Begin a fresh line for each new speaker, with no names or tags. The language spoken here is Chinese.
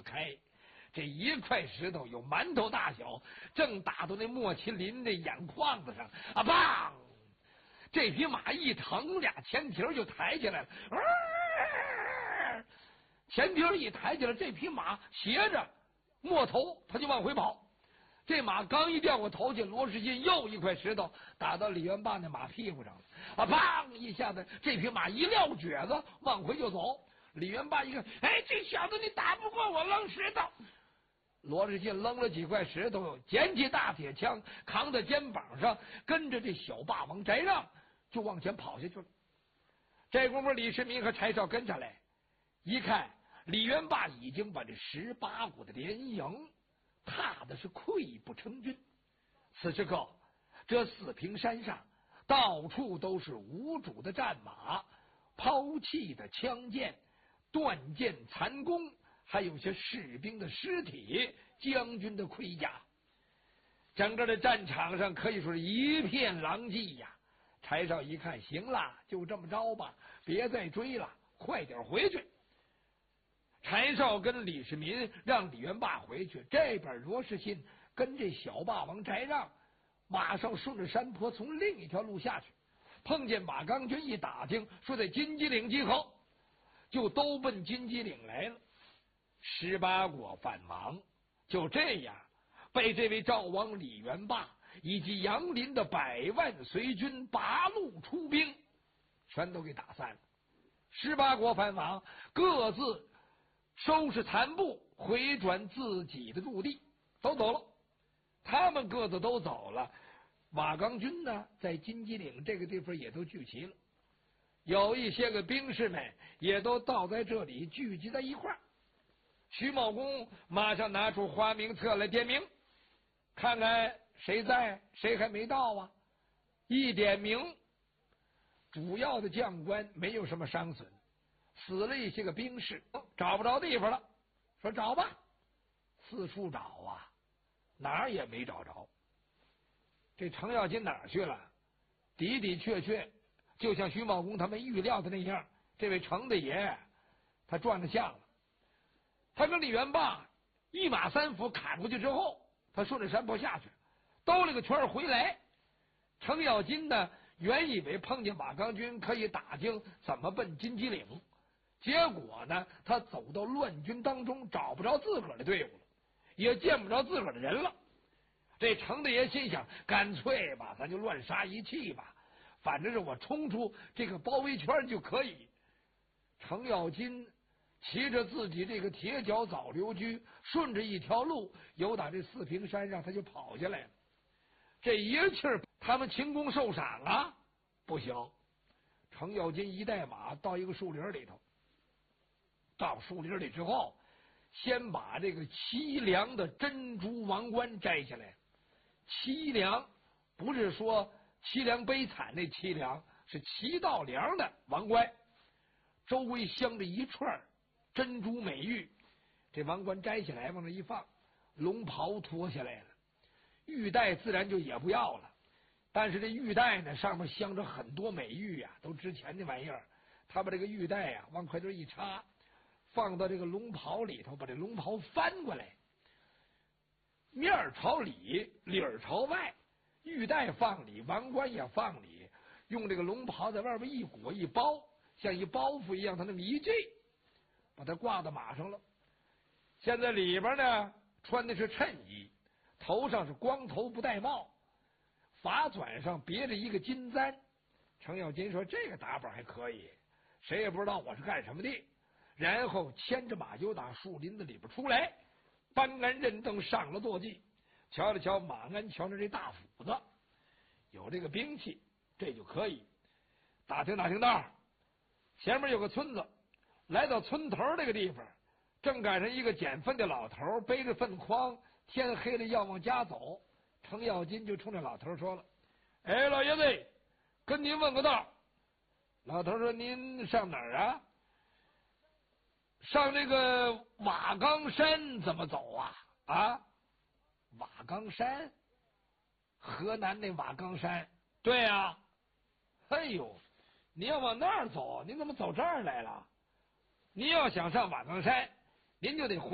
开，这一块石头有馒头大小，正打到那莫麒麟的眼眶子上啊！棒！这匹马一腾，俩前蹄就抬起来了。前蹄一抬起来，这匹马斜着摸头，他就往回跑。这马刚一掉过头去，罗世进又一块石头打到李元霸那马屁股上了啊！砰！一下子，这匹马一撂蹶子往回就走。李元霸一看，哎，这小子你打不过我，扔石头。罗世进扔了几块石头，捡起大铁枪扛在肩膀上，跟着这小霸王翟让就往前跑下去了。这功夫，李世民和柴少跟上来，一看李元霸已经把这18股的连营踏的是溃不成军。此时刻，这四平山上到处都是无主的战马，抛弃的枪剑，断剑残弓，还有些士兵的尸体，将军的盔甲。整个的战场上可以说是一片狼藉呀。柴少一看，行了，就这么着吧，别再追了，快点回去。柴少跟李世民让李元霸回去，这边罗世信跟这小霸王翟让马上顺着山坡从另一条路下去，碰见马刚军一打听，说在金鸡岭集合，就都奔金鸡岭来了。18国反王，就这样被这位赵王李元霸以及杨林的100万随军8路出兵全都给打散了。18国反王各自收拾残部，回转自己的驻地，都走了。他们各自都走了，马刚军呢，在金鸡岭这个地方也都聚齐了，有一些个兵士们也都到在这里聚集在一块儿。徐茂公马上拿出花名册来点名，看看谁在，谁还没到啊？一点名，主要的将官没有什么伤损，死了一些个兵士，找不着地方了，说找吧，四处找啊，哪儿也没找着。这程咬金哪儿去了？的的确确，就像徐茂公他们预料的那样，这位程大爷他转了向了。他跟李元霸一马3斧砍过去之后，他顺着山坡下去，兜了个圈回来。程咬金呢，原以为碰见马刚军可以打听怎么奔金鸡岭，结果呢，他走到乱军当中，找不着自个儿的队伍了，也见不着自个儿的人了。这程大爷心想，干脆吧，咱就乱杀一气吧，反正是我冲出这个包围圈就可以。程咬金骑着自己这个铁脚早流驹，顺着一条路由打这四平山上他就跑下来了。这一气儿，他们秦公受赏啊，不行。程咬金一带马到一个树林里头，到树林里之后，先把这个齐梁的珍珠王冠摘下来。齐梁不是说凄凉悲惨那凄凉，是齐道梁的王冠，周围镶着一串珍珠美玉。这王冠摘下来往那一放，龙袍脱下来了，玉带自然就也不要了。但是这玉带呢，上面镶着很多美玉啊，都值钱的玩意儿。他把这个玉带啊往块头一插，放到这个龙袍里头，把这龙袍翻过来，面儿朝里，里儿朝外，玉带放里，王冠也放里，用这个龙袍在外边一裹一包，像一包袱一样，他那么一系，把它挂到马上了。现在里边呢穿的是衬衣，头上是光头不戴帽，发纂上别着一个金簪。程咬金说这个打扮还可以，谁也不知道我是干什么的。然后牵着马就打树林子里边出来，班安任登上了坐骑，瞧了瞧马鞍，瞧着这大斧子，有这个兵器，这就可以打听打听道。前面有个村子，来到村头这个地方，正赶上一个捡粪的老头背着粪筐，天黑了要往家走。程咬金就冲这老头说了：“哎，老爷子，跟您问个道。”老头说：“您上哪儿啊？”“上这个瓦岗山怎么走啊？”“啊，瓦岗山，河南那瓦岗山。”“对呀。”“哎呦，您要往那儿走，您怎么走这儿来了？您要想上瓦岗山，您就得回